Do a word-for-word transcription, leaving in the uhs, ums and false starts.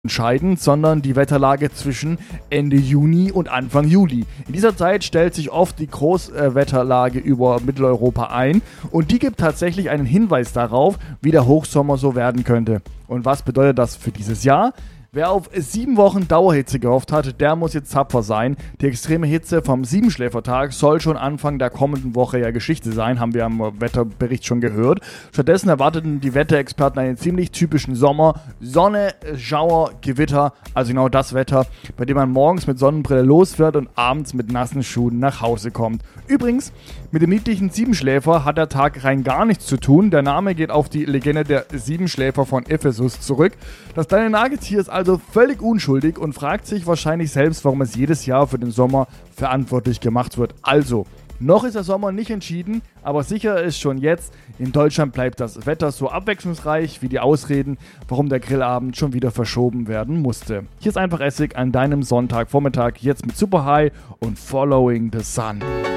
entscheidend, sondern die Wetterlage zwischen Ende Juni und Anfang Juli. In dieser Zeit stellt sich oft die Großwetterlage über Mitteleuropa ein und die gibt tatsächlich einen Hinweis darauf, wie der Hochsommer so werden könnte. Und was bedeutet das für dieses Jahr? Wer auf sieben Wochen Dauerhitze gehofft hat, der muss jetzt tapfer sein. Die extreme Hitze vom Siebenschläfertag soll schon Anfang der kommenden Woche ja Geschichte sein, haben wir am Wetterbericht schon gehört. Stattdessen erwarteten die Wetterexperten einen ziemlich typischen Sommer. Sonne, Schauer, Gewitter, also genau das Wetter, bei dem man morgens mit Sonnenbrille losfährt und abends mit nassen Schuhen nach Hause kommt. Übrigens, mit dem niedlichen Siebenschläfer hat der Tag rein gar nichts zu tun. Der Name geht auf die Legende der Siebenschläfer von Ephesus zurück. Das kleine Nagetier ist also völlig unschuldig und fragt sich wahrscheinlich selbst, warum es jedes Jahr für den Sommer verantwortlich gemacht wird. Also, noch ist der Sommer nicht entschieden, aber sicher ist schon jetzt, in Deutschland bleibt das Wetter so abwechslungsreich wie die Ausreden, warum der Grillabend schon wieder verschoben werden musste. Hier ist einfach Essig an deinem Sonntagvormittag, jetzt mit Super High und Following the Sun.